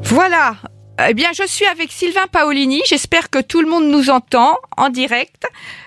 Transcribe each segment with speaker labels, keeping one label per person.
Speaker 1: Voilà. Eh bien, je suis avec Sylvain Paolini. J'espère que tout le monde nous entend en direct.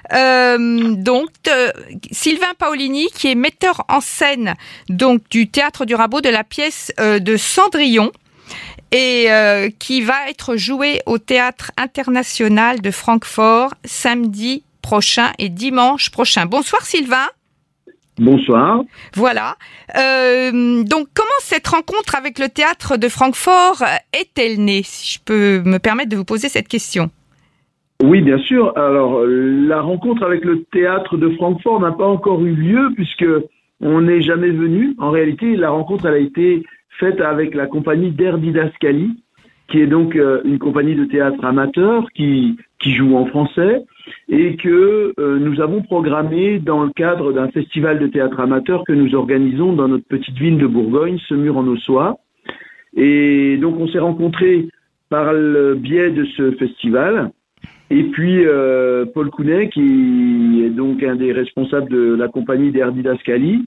Speaker 1: Sylvain Paolini, qui est metteur en scène donc du Théâtre du Rabot de la pièce de Cendrillon et qui va être jouée au Théâtre international de Francfort samedi prochain et dimanche prochain. Bonsoir Sylvain.
Speaker 2: Bonsoir.
Speaker 1: Voilà. Donc, comment cette rencontre avec le théâtre de Francfort est-elle née, si je peux me permettre de vous poser cette question?
Speaker 2: Oui, bien sûr. Alors, la rencontre avec le théâtre de Francfort n'a pas encore eu lieu puisque on n'est jamais venu. En réalité, la rencontre elle a été faite avec la compagnie d'Air Didascalie, qui est donc une compagnie de théâtre amateur qui joue en français et que nous avons programmé dans le cadre d'un festival de théâtre amateur que nous organisons dans notre petite ville de Bourgogne, Semur-en-Auxois. Et donc on s'est rencontrés par le biais de ce festival. Et puis Paul Counet, qui est donc un des responsables de la compagnie d'Air Didascalie,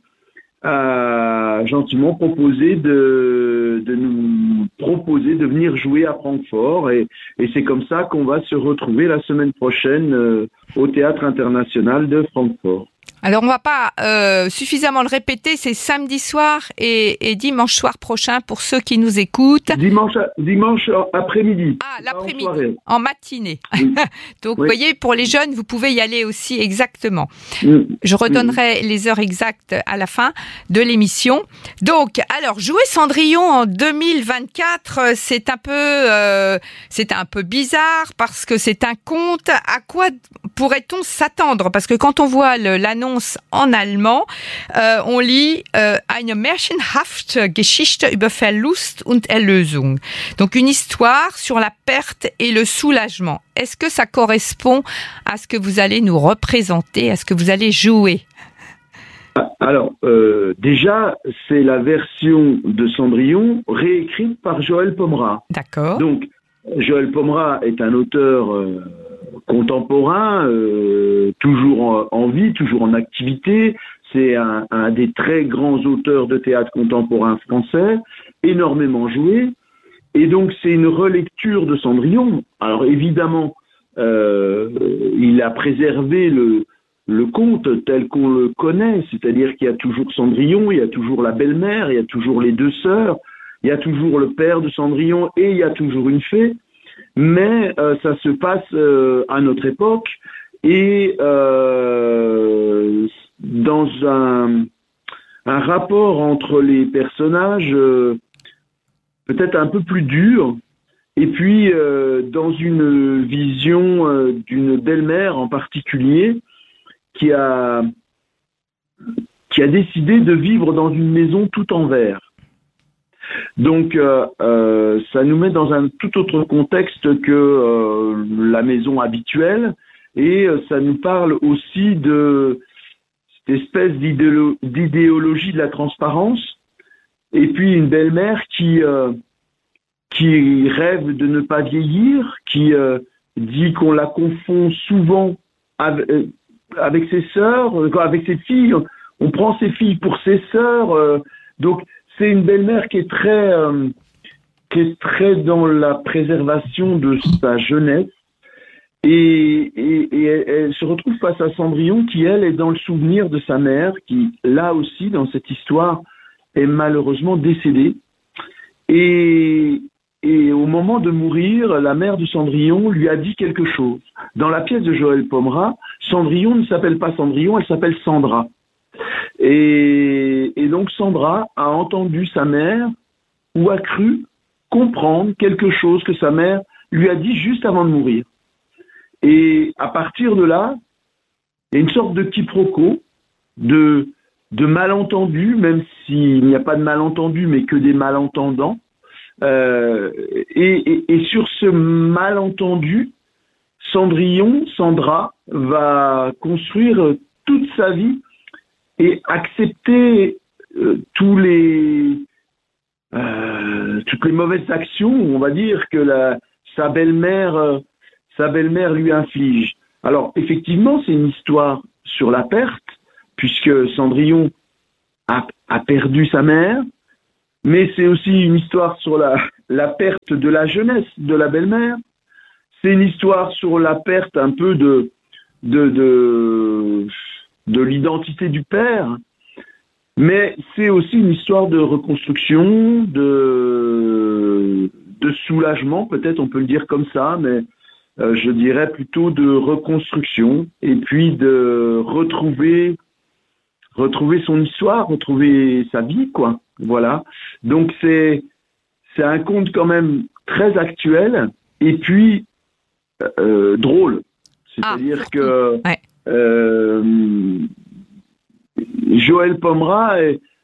Speaker 2: a gentiment proposé de nous proposer de venir jouer à Francfort et c'est comme ça qu'on va se retrouver la semaine prochaine au Théâtre international de Francfort.
Speaker 1: Alors, on va pas suffisamment le répéter, c'est samedi soir et dimanche soir prochain pour ceux qui nous écoutent.
Speaker 2: Dimanche après-midi.
Speaker 1: Ah, l'après-midi, en matinée.
Speaker 2: Oui.
Speaker 1: Donc,
Speaker 2: Oui.
Speaker 1: vous voyez, pour les jeunes, vous pouvez y aller aussi exactement.
Speaker 2: Mm.
Speaker 1: Je redonnerai les heures exactes à la fin de l'émission. Donc, alors, jouer Cendrillon en 2024, c'est un peu bizarre parce que c'est un conte. À quoi pourrait-on s'attendre? Parce que quand on voit l'annonce en allemand, on lit eine märchenhafte Geschichte über Verlust und Erlösung. Donc une histoire sur la perte et le soulagement. Est-ce que ça correspond à ce que vous allez nous représenter, à ce que vous allez jouer?
Speaker 2: Alors, déjà, c'est la version de Cendrillon réécrite par Joël Pomera.
Speaker 1: D'accord.
Speaker 2: Donc, Joël Pomera est un auteur contemporain, toujours en vie, toujours en activité. C'est un des très grands auteurs de théâtre contemporain français, énormément joué. Et donc, c'est une relecture de Cendrillon. Alors, évidemment, il a préservé le conte tel qu'on le connaît, c'est-à-dire qu'il y a toujours Cendrillon, il y a toujours la belle-mère, il y a toujours les deux sœurs, il y a toujours le père de Cendrillon et il y a toujours une fée. Mais ça se passe à notre époque et dans un rapport entre les personnages peut-être un peu plus dur et puis dans une vision d'une belle-mère en particulier qui a décidé de vivre dans une maison tout en verre. Donc, ça nous met dans un tout autre contexte que la maison habituelle et ça nous parle aussi de cette espèce d'idéologie de la transparence et puis une belle-mère qui rêve de ne pas vieillir, qui dit qu'on la confond souvent avec ses sœurs, avec ses filles. On prend ses filles pour ses sœurs, donc c'est une belle-mère qui est très dans la préservation de sa jeunesse et elle se retrouve face à Cendrillon qui, elle, est dans le souvenir de sa mère qui, là aussi, dans cette histoire, est malheureusement décédée. Et au moment de mourir, la mère de Cendrillon lui a dit quelque chose. Dans la pièce de Joël Pomera, Cendrillon ne s'appelle pas Cendrillon, elle s'appelle Sandra. Et donc Sandra a entendu sa mère ou a cru comprendre quelque chose que sa mère lui a dit juste avant de mourir. Et à partir de là, il y a une sorte de quiproquo, de malentendu, même s'il n'y a pas de malentendu, mais que des malentendants. Et sur ce malentendu, Sandra, va construire toute sa vie et accepter toutes les mauvaises actions, on va dire, que sa belle-mère lui inflige. Alors, effectivement, c'est une histoire sur la perte, puisque Cendrillon a perdu sa mère, mais c'est aussi une histoire sur la perte de la jeunesse de la belle-mère. C'est une histoire sur la perte un peu de l'identité du père. Mais c'est aussi une histoire de reconstruction, de soulagement, peut-être on peut le dire comme ça, mais je dirais plutôt de reconstruction, et puis de retrouver son histoire, retrouver sa vie, quoi. Voilà. Donc c'est un conte quand même très actuel, et puis drôle. C'est-à-dire que Joël Pomera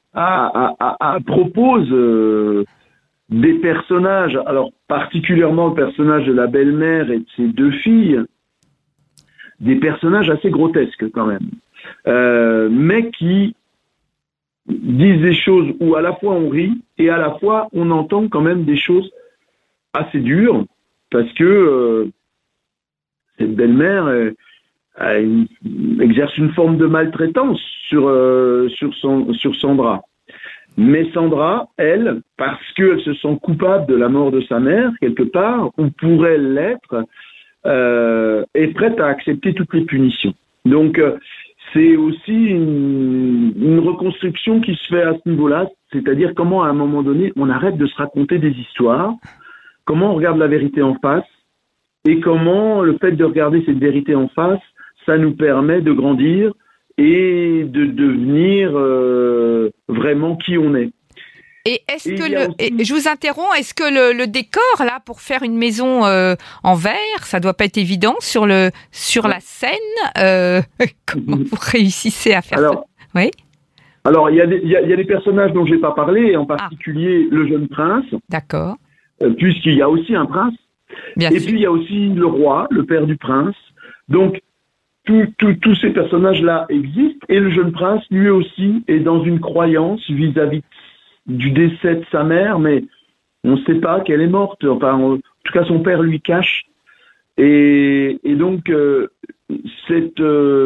Speaker 2: propose des personnages, alors particulièrement le personnage de la belle-mère et de ses deux filles, des personnages assez grotesques quand même, mais qui disent des choses où à la fois on rit et à la fois on entend quand même des choses assez dures, parce que cette belle-mère exerce une forme de maltraitance sur Sandra. Mais Sandra, elle, parce qu'elle se sent coupable de la mort de sa mère, quelque part, ou pourrait l'être, est prête à accepter toutes les punitions. Donc, c'est aussi une reconstruction qui se fait à ce niveau-là, c'est-à-dire comment, à un moment donné, on arrête de se raconter des histoires, comment on regarde la vérité en face, et comment le fait de regarder cette vérité en face, ça nous permet de grandir et de devenir vraiment qui on est.
Speaker 1: Et je vous interromps, est-ce que le décor là pour faire une maison en verre, ça doit pas être évident sur la scène, comment vous réussissez à faire ça? Oui.
Speaker 2: Alors il y a des personnages dont je n'ai pas parlé, en particulier le jeune prince.
Speaker 1: D'accord.
Speaker 2: Puisqu'il y a aussi un prince. Bien sûr. Puis il y a aussi le roi, le père du prince. Donc tous ces personnages-là existent, et le jeune prince, lui aussi, est dans une croyance vis-à-vis du décès de sa mère, mais on ne sait pas qu'elle est morte. Enfin, en tout cas, son père lui cache. Et donc, cette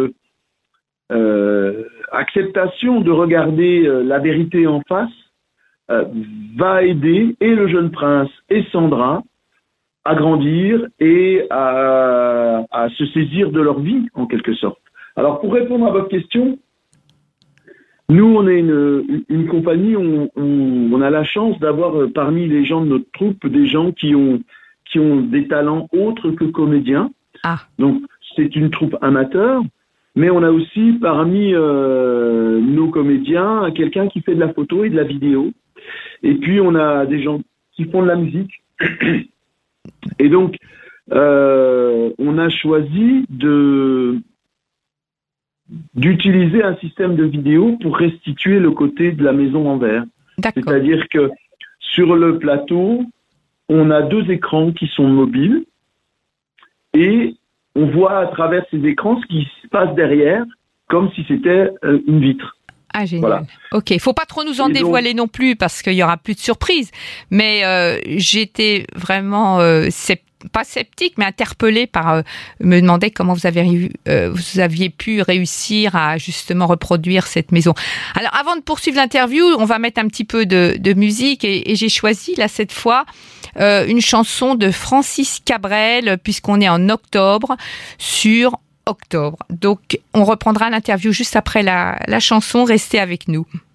Speaker 2: acceptation de regarder la vérité en face va aider et le jeune prince et Sandra à grandir et à se saisir de leur vie, en quelque sorte. Alors, pour répondre à votre question, nous, on est une compagnie où on a la chance d'avoir parmi les gens de notre troupe des gens qui ont des talents autres que comédiens. Donc, c'est une troupe amateur, mais on a aussi parmi nos comédiens quelqu'un qui fait de la photo et de la vidéo. Et puis, on a des gens qui font de la musique. Et donc, on a choisi d'utiliser un système de vidéo pour restituer le côté de la maison en verre. D'accord. C'est-à-dire que sur le plateau, on a 2 écrans qui sont mobiles et on voit à travers ces écrans ce qui se passe derrière, comme si c'était une vitre.
Speaker 1: Ah, génial. Voilà. Ok, il ne faut pas trop nous en dévoiler non plus parce qu'il n'y aura plus de surprises. Mais j'étais vraiment pas sceptique, mais interpellée par me demander comment vous aviez pu réussir à justement reproduire cette maison. Alors, avant de poursuivre l'interview, on va mettre un petit peu de musique et j'ai choisi là cette fois une chanson de Francis Cabrel puisqu'on est en octobre sur Octobre. Donc, on reprendra l'interview juste après la chanson. Restez avec nous.